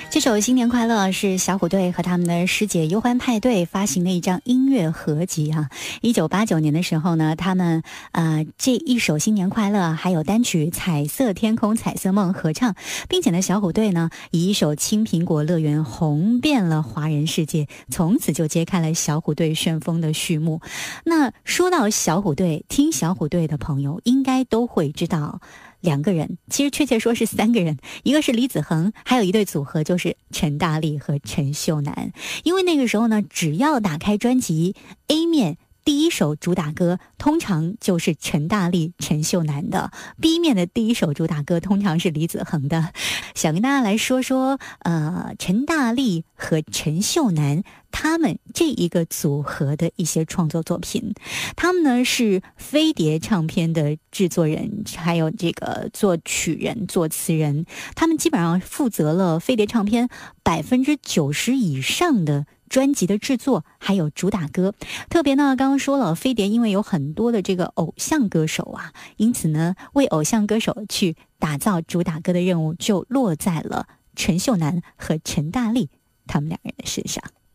这首新年快乐是小虎队和他们的师姐忧欢派对发行的一张音乐合集啊。1989年的时候呢，他们这一首新年快乐还有单曲彩色天空彩色梦合唱，并且呢小虎队呢以一首青苹果乐园红遍了华人世界，从此就揭开了小虎队旋风的序幕。那说到小虎队，听小虎队的朋友应该都会知道2个人，其实确切说是3个人，一个是李子恒，还有一对组合就是陈大力和陈秀楠。因为那个时候呢，只要打开专辑 A 面，第一首主打歌通常就是陈大力、陈秀楠的， B 面的第一首主打歌通常是李子恒的。想跟大家来说说陈大力和陈秀楠他们这一个组合的一些创作作品。他们呢是飞碟唱片的制作人，还有这个作曲人、作词人，他们基本上负责了飞碟唱片90%以上的专辑的制作，还有主打歌。特别呢，刚刚说了，飞碟因为有很多的这个偶像歌手啊，因此呢，为偶像歌手去打造主打歌的任务就落在了陈秀楠和陈大力他们2人的身上。